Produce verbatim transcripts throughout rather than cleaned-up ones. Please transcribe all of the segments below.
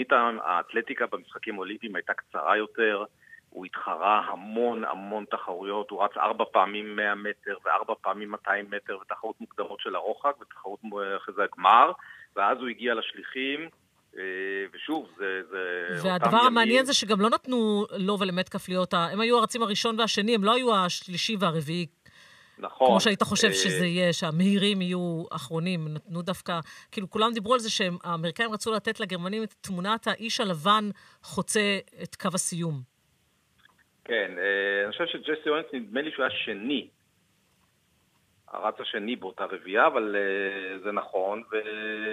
תוכנית האתלטיקה במשחקים אולימפיים הייתה קצרה יותר, הוא התחרה המון המון תחרויות, הוא רץ ארבע פעמים מאה מטר וארבע פעמים מאתיים מטר, ותחרות מוקדמות של הרוחק ותחרות אחרי זה הגמר, ואז הוא הגיע לשליחים, ושוב, זה... זה והדבר המעניין זה שגם לא נתנו לו ולמת כפליות, הם היו הרצים הראשון והשני, הם לא היו השלישי והרביעי, נכון. כמו שהיית חושב שזה יהיה, שהמהירים יהיו אחרונים, נתנו דווקא, כאילו כולם דיברו על זה שהאמריקאים רצו לתת לגרמנים את תמונת האיש הלבן חוצה את קו הסיום. כן, אני חושב שג'סי אוינס נדמה לי שהוא היה שני, הרץ השני באותה רביעייה, אבל זה נכון, ו...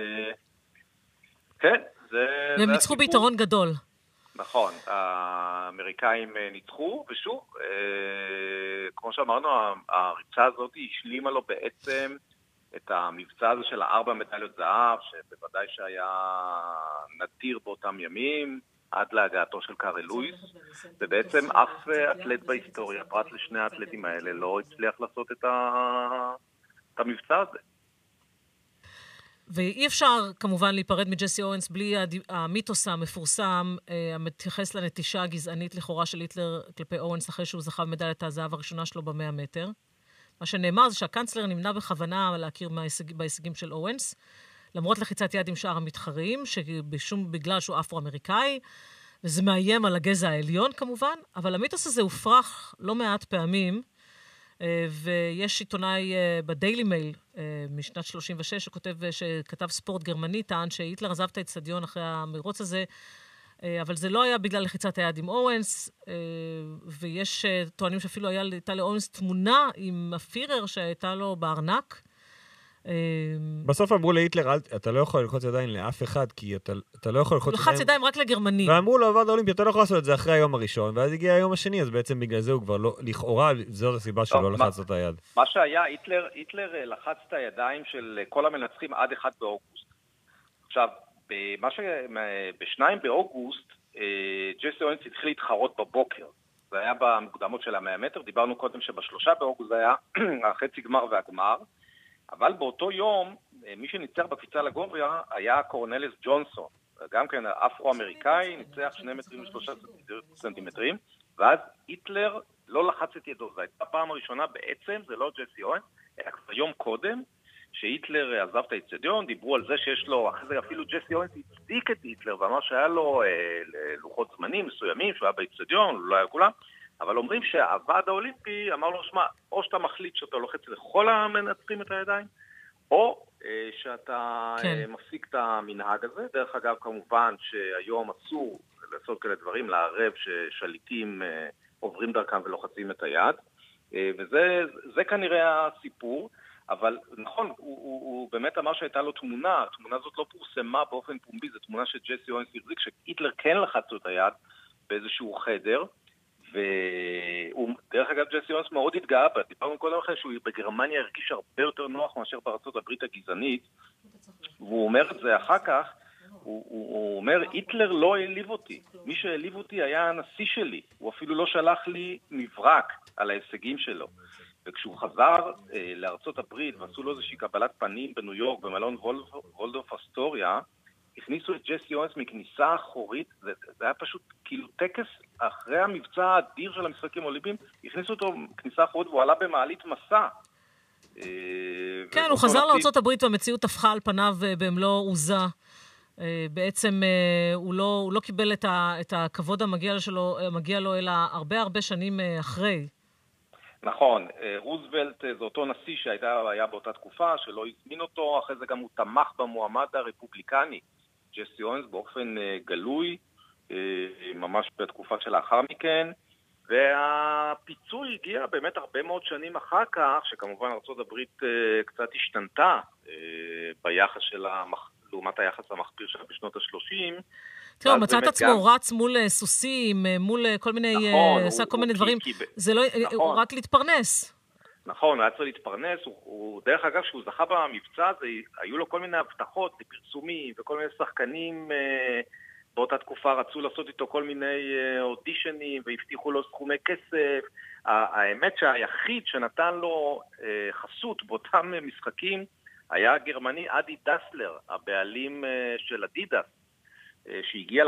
כן, זה... והם ניצחו ביתרון גדול. נכון, האמריקאים ניצחו, ושוב, כמו שאמרנו, הריצה הזאת השלימה לו בעצם את המבצע הזה של הארבע מדליות זהב, שבוודאי שהיה נדיר באותם ימים, עד להגעתו של קארל לואיס, ובעצם אף אתלט בהיסטוריה, פרט לשני האתלטים האלה, לא הצליח לעשות את המבצע הזה. ואי אפשר כמובן להיפרד מג'סי אורנס בלי המיתוס המפורסם המתייחס לנטישה הגזענית לכאורה של היטלר כלפי אורנס אחרי שהוא זכה במדליית הזהב הראשונה שלו במאה מטר. מה שנאמר זה שהקנצלר נמנע בכוונה להכיר בהישגים של אורנס, למרות לחיצת יד עם שאר המתחרים, שבשום בגלל שהוא אפרו-אמריקאי, וזה מאיים על הגזע העליון כמובן, אבל המיתוס הזה הופרח לא מעט פעמים, ויש עיתונאי בדיילי מייל משנת שלושים ושש שכותב, שכתב ספורט גרמני, טען שהיטלר עזב את האצטדיון אחרי המרוץ הזה, אבל זה לא היה בגלל לחיצת היד עם אורנס, ויש טוענים שאפילו הייתה לאורנס תמונה עם הפירר שהייתה לו בארנק. בסוף אמרו להיטלר, אתה לא יכול ללחוץ ידיים לאף אחד, כי אתה לא יכול ללחוץ ידיים... ללחץ ידיים רק לגרמני. ואמרו לו, ועד האולימפי, אתה לא יכול לעשות את זה אחרי היום הראשון, ואז הגיע היום השני, אז בעצם בגלל זה הוא כבר לא, לכאורה, זאת הסיבה שלא לחץ את היד. מה שהיה, היטלר לחץ את הידיים של כל המנצחים עד אחד באוגוסט. עכשיו, בשניים באוגוסט, ג'סי אוינס התחיל להתחרות בבוקר. זה היה במוקדמות של המאה מטר, דיברנו קודם שבשלושה באוגוסט זה היה החצי גמר והגמר, אבל באותו יום, מי שניצח בקפיצה לגובה היה קורנליס ג'ונסון, גם כן אפרו-אמריקאי, ניצח שני מטרים ושלושה סנטימטרים, ואז היטלר לא לחץ את ידו. זו הייתה הפעם הראשונה בעצם, זה לא ג'סי אוינס, היה כבר יום קודם, שהיטלר עזב את האצטדיון, דיברו על זה שיש לו, אחרי זה אפילו ג'סי אוינס הצדיק את היטלר, ואמר שהיה לו אה, לוחות זמנים מסוימים, שהוא היה באצטדיון, לא היה כולם, אבל אומרים שהוועד האולימפי אמר לו, שמה, או שאתה מחליט שאתה לוחץ לכל המנצחים את הידיים, או אה, שאתה כן. אה, מפסיק את המנהג הזה. דרך אגב, כמובן שהיום אסור לעשות כאלה דברים, לערב ששליטים אה, עוברים דרכם ולוחצים את היד, אה, וזה זה כנראה הסיפור, אבל נכון, הוא, הוא, הוא באמת אמר שהייתה לו תמונה, התמונה הזאת לא פורסמה באופן פומבי, זו תמונה שג'סי אוינס החזיק, שהיטלר כן לחץ את היד באיזשהו חדר, ודרך אגב ג'סי אוינס מאוד התגאה בה, דיברנו קודם לכן שהוא בגרמניה הרגיש הרבה יותר נוח מאשר בארצות הברית הגזענית, והוא אומר את זה אחר כך, הוא, הוא, הוא אומר, היטלר לא העליב אותי, מי שהעליב אותי היה הנשיא שלי, הוא אפילו לא שלח לי מברק על ההישגים שלו, וכשהוא חזר אה, לארצות הברית ועשו לו איזושהי קבלת פנים בניו יורק, במלון וולדורף אסטוריה, הכניסו את ג'סי אוינס מכניסה אחורית, זה, זה היה פשוט כאילו טקס אחרי המבצע האדיר של המשחקים האולימפיים, הכניסו אותו מכניסה אחורית והוא עלה במעלית מסע. כן, הוא חזר לארצות הברית והמציאות הפכה על פניו במלוא עוזה. בעצם הוא לא, הוא לא קיבל את, ה, את הכבוד המגיע שלו, המגיע לו, אלא הרבה הרבה שנים אחרי. נכון, רוזוולט זה אותו נשיא שהיה באותה תקופה, שלא הזמין אותו, אחרי זה גם הוא תמך במועמד הרפובליקני, ג'סי אוינס, באופן גלוי, ממש בתקופה שלאחר מכן, והפיצוי הגיע באמת הרבה מאוד שנים אחר כך, שכמובן ארצות הברית קצת השתנתה ביחס שלה, לעומת היחס המחפיר שלה בשנות ה-שלושים, תראו, מצאת עצמו רץ מול סוסים, מול כל מיני, עשה כל מיני דברים, זה לא, הוא רק להתפרנס. נכון, הוא היה צריך להתפרנס, הוא, דרך אגב, שהוא זכה במבצע הזה, היו לו כל מיני הבטחות לפרסומים, וכל מיני שחקנים באותה תקופה רצו לעשות איתו כל מיני אודישנים, והבטיחו לו סכומי כסף. האמת שהיחיד שנתן לו חסות באותם משחקים, היה הגרמני אדי דסלר, הבעלים של אדידס, שהגיע